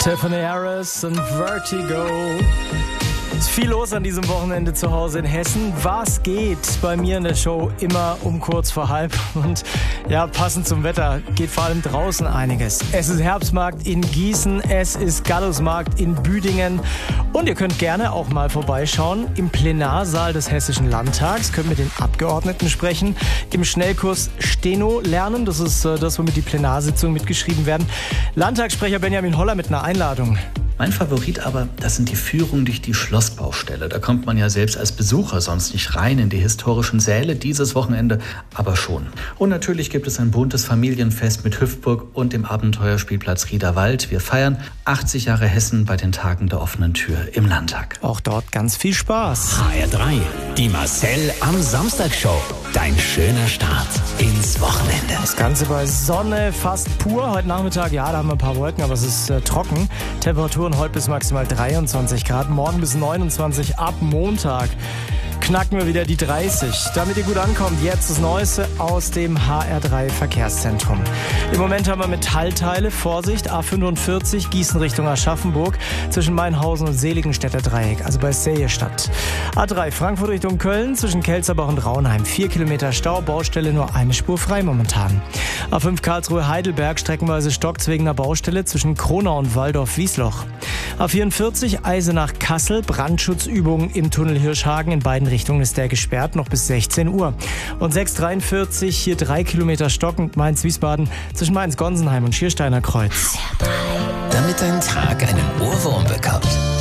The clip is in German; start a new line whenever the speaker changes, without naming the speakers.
Tiffany Harris und Vertigo. Es ist viel los an diesem Wochenende zu Hause in Hessen. Was geht bei mir in der Show immer um kurz vor halb? Und ja, passend zum Wetter geht vor allem draußen einiges. Es ist Herbstmarkt in Gießen, es ist Gallusmarkt in Büdingen. Und ihr könnt gerne auch mal vorbeischauen im Plenarsaal des Hessischen Landtags. Könnt mit den Abgeordneten sprechen. Im Schnellkurs Steno lernen. Das ist das, womit die Plenarsitzungen mitgeschrieben werden. Landtagssprecher Benjamin Holler mit einer Einladung.
Mein Favorit aber, das sind die Führungen durch die Schlossbaustelle. Da kommt man ja selbst als Besucher sonst nicht rein in die historischen Säle, dieses Wochenende aber schon. Und natürlich gibt es ein buntes Familienfest mit Hüpfburg und dem Abenteuerspielplatz Riederwald. Wir feiern 80 Jahre Hessen bei den Tagen der offenen Tür im Landtag.
Auch dort ganz viel Spaß.
HR3, die Marcel am Samstag-Show. Dein schöner Start ins Wochenende.
Das Ganze bei Sonne, fast pur. Heute Nachmittag, ja, da haben wir ein paar Wolken, aber es ist trocken. Temperaturen heute bis maximal 23 Grad, morgen bis 29, ab Montag knacken wir wieder die 30. Damit ihr gut ankommt, jetzt das Neueste aus dem HR3 Verkehrszentrum. Im Moment haben wir Metallteile, Vorsicht, A45, Gießen Richtung Aschaffenburg, zwischen Mainhausen und Seligenstädter Dreieck, also bei Sejestadt. A3 Frankfurt Richtung Köln, zwischen Kelzerbach und Raunheim, 4 Kilometer Stau, Baustelle nur eine Spur frei momentan. A5 Karlsruhe Heidelberg, streckenweise stockt's wegen einer Baustelle zwischen Kronau und Waldorf-Wiesloch. A44 Eisenach Kassel, Brandschutzübungen im Tunnel Hirschhagen, in beiden Richtungen ist der gesperrt, noch bis 16 Uhr. Und 643 hier 3 Kilometer stockend Mainz-Wiesbaden zwischen Mainz-Gonsenheim und Schiersteiner Kreuz.
Damit dein Tag einen Ohrwurm bekommt.